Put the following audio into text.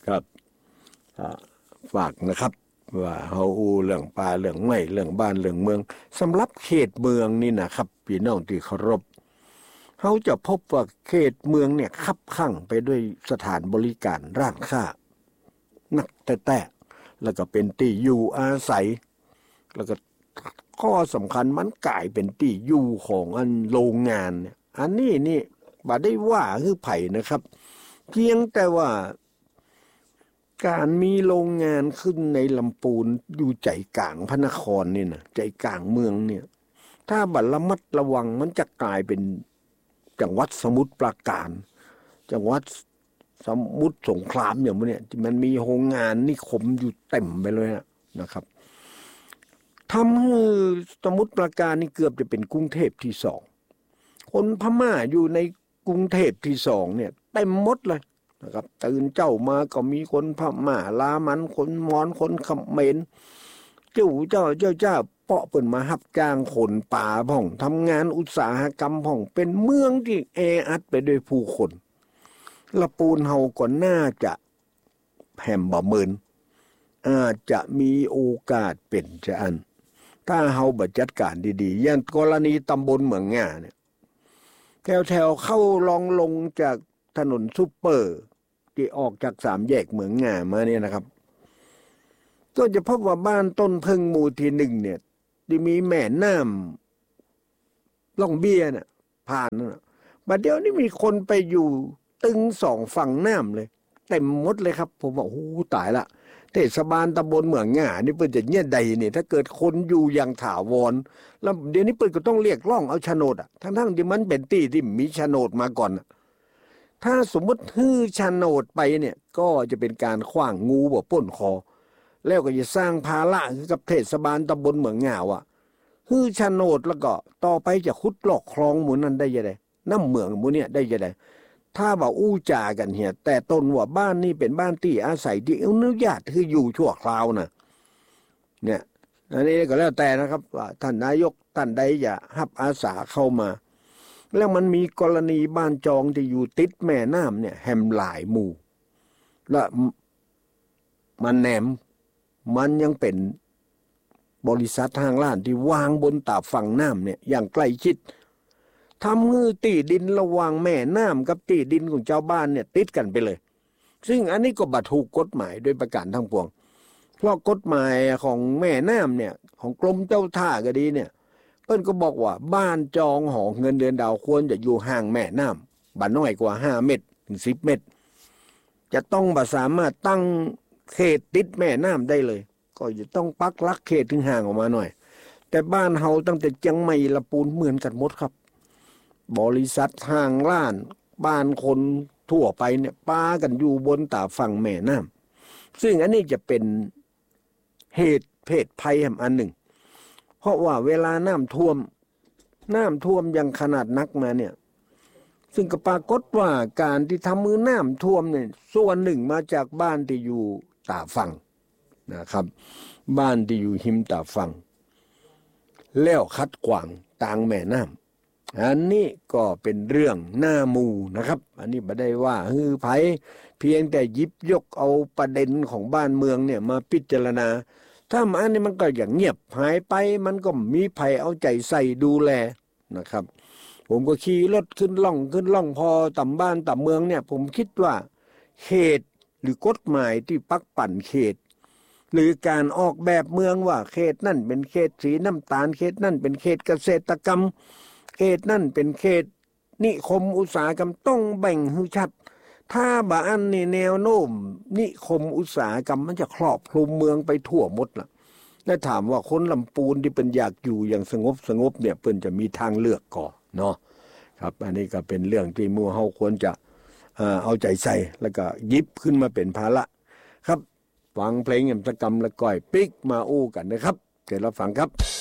ครับฝากนะครับว่าเฮาอู้เรื่องป่าเรื่องไม้เรื่องบ้านเรื่องเมืองสำหรับเขตเมืองนี่นะครับพี่น้องที่เคารพเฮาจะพบว่าเขตเมืองเนี่ยคับคั่งไปด้วยสถานบริการร้านค้านักแต่แล้วก็เป็นที่อยู่อาศัยแล้วก็ข้อสำคัญมันกลายเป็นที่อยู่ของอันโรงงานเนี่ยอันนี้นี่บ่ได้ว่าคือไผนะครับเพียงแต่ว่าการมีโรงงานขึ้นในลำพูนอยู่ใจกลางพระนครนี่นะใจกลางเมืองเนี่ยถ้าบัดระมัดระวังมันจะกลายเป็นจังหวัดสมุทรปราการจังหวัดสมุทรสงครามอย่างนี้ที่มันมีโรงงานนิคมอยู่เต็มไปเลยนะครับทำให้สมุทรปราการนี่เกือบจะเป็นกรุงเทพที่สองคนพม่าอยู่ในกรุงเทพที่สองเนี่ยเต็มหมดเลยนะครับตื่นเจ้ามาก็มีคนพม่าลามันคนมอญคนเขมรเจ้าเปาะเปิ่นมารับจ้างคนป่าพ่องทำงานอุตสาหกรรมพ่องเป็นเมืองที่แออัดไปด้วยผู้คนละปูนเฮาก็น่าจะแผ่มบ่เมินอาจจะมีโอกาสเป็นจะอันถ้าเฮาบ่จัดการดีๆอย่างกรณีตำบลเหมืองง่าเนี่ยแถวเข้าลงจากถนนซุปเปอร์ที่ออกจาก3 แยกเหมืองง่ามาเนี่ยนะครับก็จะพบว่าบ้านต้นพึ่งหมู่ที่1เนี่ยที่มีแม่น้ำล่องเบี้ยน่ะผ่านน่ะบัดเดี๋ยวนี้มีคนไปอยู่ตึง2 ฝั่งน้ำเลยเต็มหมดเลยครับผมบอกโอ้ตายละเทศบาลตำบลเหมืองง่านี่เปิ้นจะเนี่ยใดเนี่ยถ้าเกิดคนอยู่อย่างถาวรแล้วเดี๋ยวนี้เปิ้นก็ต้องเรียกร้องเอาโฉนดทั้งที่มันเป็นที่มีโฉนดมาก่อนถ้าสมมติฮื้อโฉนดไปเนี่ยก็จะเป็นการขว้างงูบ่ป้นคอแล้วก็จะสร้างภาระกับเทศบาลตำบลเหมืองง่าฮื้อโฉนดแล้วก็ต่อไปจะขุดลอกคลองหมู่นั้นได้ยังไงน้ำเหมืองหมู่เนี่ยได้ยังไงถ้าว่าอู้จากันเหียแต่ต้นว่าบ้านนี่เป็นบ้านที่อาศัยที่อนุญาตคืออยู่ชั่วคราวนะเนี่ยอันนี้ก็แล้วแต่นะครับว่าท่านนายกท่านใดอย่ารับอาสาเข้ามาแล้วมันมีกรณีบ้านจองที่อยู่ติดแม่น้ำเนี่ยแหมหลายหมู่และมันแหนมมันยังเป็นบริษัททางล้านที่วางบนตาฝั่งน้ำเนี่ยอย่างใกล้ชิดทำให้ที่ดินระหว่างแม่น้ำกับที่ดินของชาวบ้านเนี่ยติดกันไปเลยซึ่งอันนี้ก็บ่ถูกกฎหมายโดยประการทั้งปวงเพราะกฎหมายของแม่น้ำเนี่ยของกรมเจ้าท่าก็ดีเนี่ยเพิ่นก็บอกว่าบ้านจองหอเงินเดือนดาวควรจะอยู่ห่างแม่น้ำบ่น้อยกว่า5 เมตรถึง10 เมตรจะต้องบ่สามารถตั้งเขตติดแม่น้ำได้เลยก็จะต้องปักหลักเขตถึงห่างออกมาหน่อยแต่บ้านเฮาตั้งแต่เชียงใหม่ละปูนเหมือนกันหมดครับบริษัททางล้านบ้านคนทั่วไปเนี่ยปากันอยู่บนตาฝั่งแม่น้ำซึ่งอันนี้จะเป็นเหตุเพศภัยอันหนึ่งเพราะว่าเวลาน้ำท่วมอย่างขนาดนักมาเนี่ยซึ่งก็ปรากฏว่าการที่ทำมือน้ำท่วมเนี่ยส่วนหนึ่งมาจากบ้านที่อยู่ตาฝั่งนะครับบ้านที่อยู่หิมตาฝั่งแล้วคัดขวางทางแม่น้ำอันนี้ก็เป็นเรื่องหน้ามูนะครับอันนี้ไม่ได้ว่าฮือไผเพียงแต่หยิบยกเอาประเด็นของบ้านเมืองเนี่ยมาพิจารณาถ้าอันนี้มันก็อย่างเงียบหายไปมันก็มีไผเอาใจใส่ดูแลนะครับผมก็ขี่รถขึ้นล่องพอต่ำบ้านต่ำเมืองเนี่ยผมคิดว่าเขตหรือกฎหมายที่ปักปั่นเขตหรือการออกแบบเมืองว่าเขตนั่นเป็นเขตสีน้ำตาลเขตนั่นเป็นเขตเกษตรกรรมเขตนั่นเป็นเขตนิคมอุตสาหกรรมต้องแบ่งให้ชัดถ้าบางอันนี่แนวโน้มนิคมอุตสาหกรรมมันจะครอบคลุมเมืองไปทั่วหมดล่ะแล้วถามว่าคนลำพูนที่เป็นอยากอยู่อย่างสงบเนี่ยเพิ่นจะมีทางเลือกก่อนเนาะครับอันนี้ก็เป็นเรื่องที่หมู่เฮาควรจะเอาใจใส่แล้วก็หยิบขึ้นมาเป็นภาระครับฟังเพลงแห่งตะกรรมและก้อยปิ๊กมาอู้กันนะครับเดี๋ยวเราฟังครับ